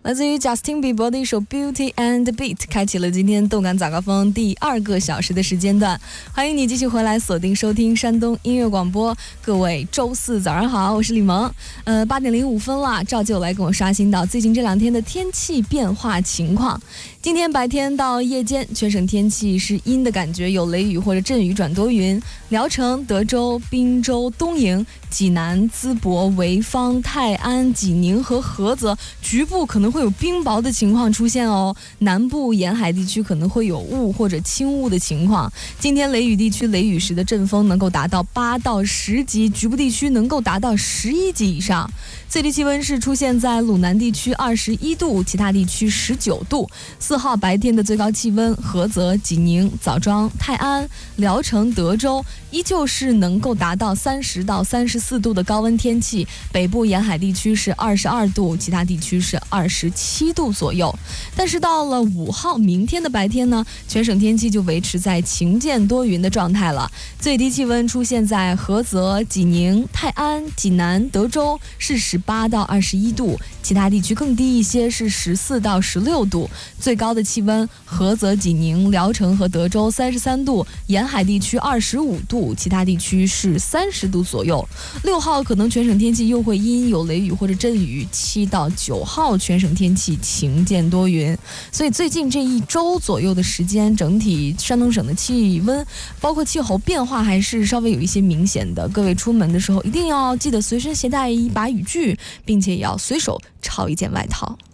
来自于 Justin Bieber 的一首 Beauty and Beat 开启了今天动感早高峰第2个小时的时间段。欢迎你继续回来锁定收听山东音乐广播。各位周四早上好，我是李萌。8点05分了，照旧来跟我刷新到最近这2天的天气变化情况。今天白天到夜间全省天气是阴的感觉，有雷雨或者阵雨转多云。聊城、德州、滨州、东营、济南、淄博、潍坊、泰安、济宁和菏泽局部可能会有冰雹的情况出现哦。南部沿海地区可能会有雾或者轻雾的情况。今天雷雨地区雷雨时的阵风能够达到8到10级，局部地区能够达到11级以上。最低气温是出现在鲁南地区21度，其他地区19度。4号白天的最高气温，菏泽、济宁、枣庄、泰安、聊城、德州依旧是能够达到30到34度的高温天气，北部沿海地区是22度，其他地区是27度左右。但是到了5号明天的白天呢，全省天气就维持在晴间多云的状态了。最低气温出现在菏泽、济宁、泰安、济南、德州是18到21度，其他地区更低一些，是14到16度。最高的气温，菏泽、济宁、聊城和德州33度，沿海地区25度，其他地区是30度左右。6号可能全省天气又会阴，有雷雨或者阵雨。7到9号全省天气晴间多云。所以最近这1周左右的时间，整体山东省的气温包括气候变化还是稍微有一些明显的。各位出门的时候一定要记得随身携带一把雨具，并且也要随手抄一件外套。